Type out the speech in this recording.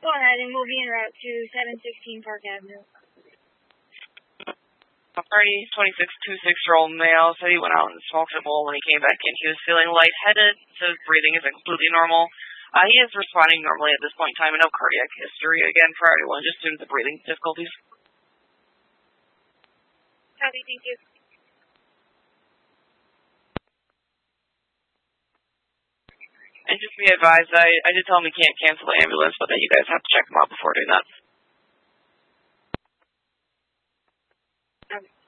Go ahead and we'll be en route to 716 Park Avenue. Party 2626-year-old male said he went out and smoked a bowl. When he came back in, he was feeling lightheaded. So his breathing isn't completely normal. He is responding normally at this point in time, and no cardiac history again for anyone, just due to the breathing difficulties. Copy, thank you. And just be advised, I did tell him he can't cancel the ambulance, but that you guys have to check him out before doing that. Okay.